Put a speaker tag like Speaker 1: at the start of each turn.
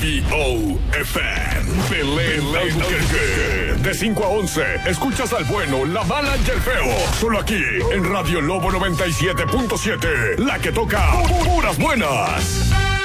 Speaker 1: WPO-FM. Belén Albuquerque. De 5 a 11, escuchas al bueno, la mala y el feo. Solo aquí, en Radio Lobo 97.7. La que toca puras buenas.